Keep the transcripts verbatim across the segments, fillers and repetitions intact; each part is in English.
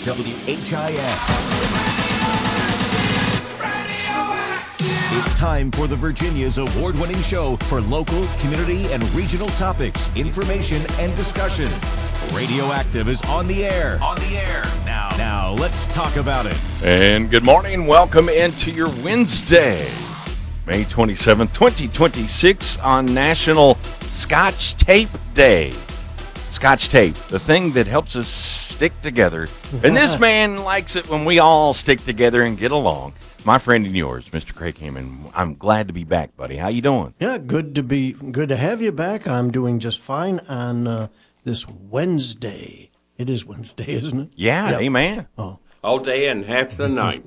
W H I S. It's time for the Virginia's award-winning show for local, community, and regional topics, information, and discussion. Radioactive is on the air. On the air. Now, now let's talk about it. And good morning. Welcome into your Wednesday, May twenty-seventh, twenty twenty-six, on National Scotch Tape Day. Scotch tape, the thing that helps us stick together. And this man likes it when we all stick together and get along. My friend and yours, Mister Craig Hammond. I'm glad to be back, buddy. How you doing? Yeah, good to be good to have you back. I'm doing just fine on uh, this Wednesday. It is Wednesday, isn't it? Yeah, yep. Amen. Oh. All day and half the night.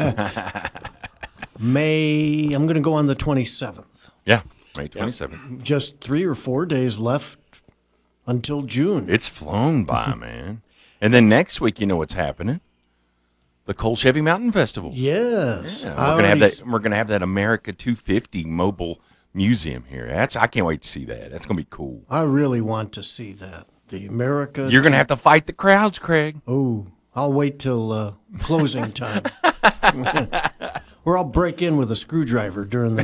May, I'm going to go on the twenty-seventh. Yeah, May twenty-seventh. Just three or four days left until June. It's flown by, man. And then next week, you know what's happening? The Cole Chevy Mountain Festival. Yes. Yeah, we're gonna have that. We're gonna have that America two fifty mobile museum here. That's I can't wait to see that. That's gonna be cool. I really want to see that. The America. You're gonna have to fight the crowds, Craig. Oh, I'll wait till uh, closing time. Or I'll break in with a screwdriver during the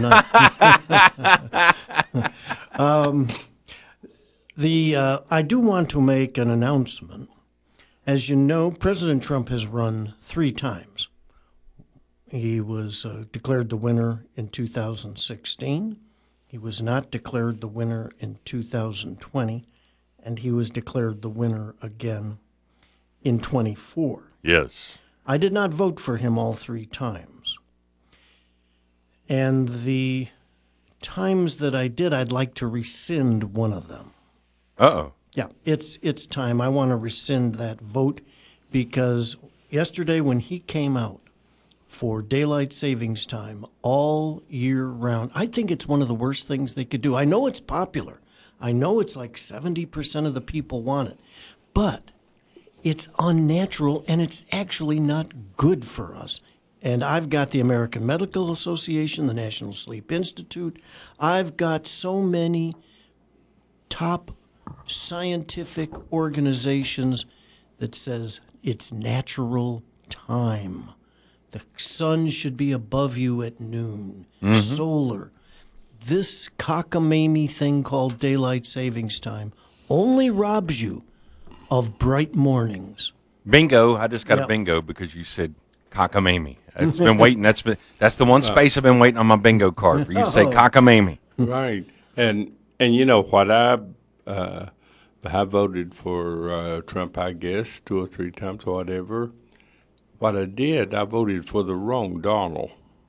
night. um, the uh, I do want to make an announcement. As you know, President Trump has run three times. He was uh, declared the winner in two thousand sixteen. He was not declared the winner in two thousand twenty. And he was declared the winner again in twenty-four. Yes. I did not vote for him all three times. And the times that I did, I'd like to rescind one of them. Uh-oh. Yeah, it's it's time. I want to rescind that vote because yesterday when he came out for daylight savings time all year round, I think it's one of the worst things they could do. I know it's popular. I know it's like seventy percent of the people want it. But it's unnatural and it's actually not good for us. And I've got the American Medical Association, the National Sleep Institute. I've got so many top scientific organizations that says it's natural time. The sun should be above you at noon. Mm-hmm. Solar. This cockamamie thing called daylight savings time only robs you of bright mornings. Bingo. I just got Yep. a bingo because you said cockamamie. It's been waiting. That's been, that's the one space I've been waiting on my bingo card for you to say cockamamie. Right. And and you know what? I uh, I voted for uh, Trump, I guess, two or three times, whatever. What I did, I voted for the wrong Donald.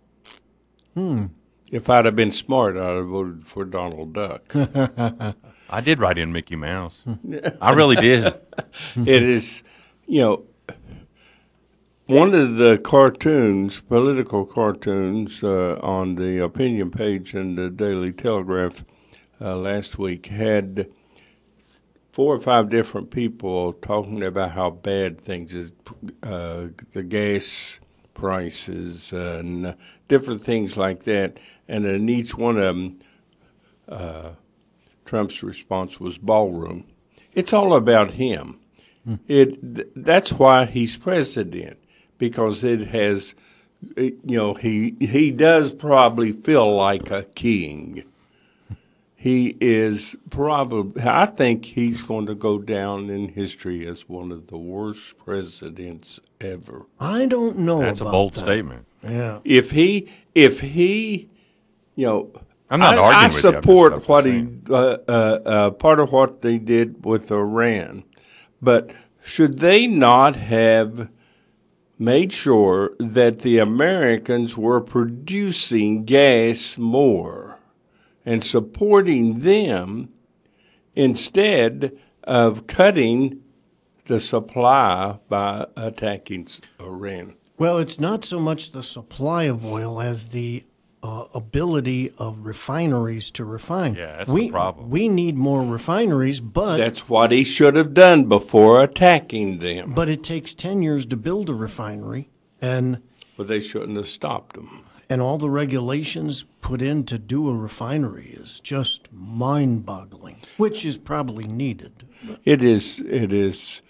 Hmm. If I'd have been smart, I'd have voted for Donald Duck. I did write in Mickey Mouse. I really did. It is, you know, one of the cartoons, political cartoons, uh, on the opinion page in the Daily Telegraph uh, last week had four or five different people talking about how bad things is, uh, the gas prices and different things like that. And in each one of them, uh, Trump's response was ballroom. It's all about him. Hmm. It th- that's why he's president, because it has, it, you know, he he does probably feel like a king. He is probably, I think he's going to go down in history as one of the worst presidents ever. I don't know. That's a about bold that. statement. Yeah. If he, if he, you know, I'm not I, arguing I with you. I'm support just what he, saying. uh, uh, uh, part of what they did with Iran, but should they not have made sure that the Americans were producing gas more and supporting them instead of cutting the supply by attacking Iran? Well, it's not so much the supply of oil as the uh, ability of refineries to refine. Yeah, that's we, the problem. We need more refineries, but That's what he should have done before attacking them. but it takes ten years to build a refinery, and But they shouldn't have stopped them. and all the regulations put in to do a refinery is just mind-boggling, which is probably needed. It is. It is.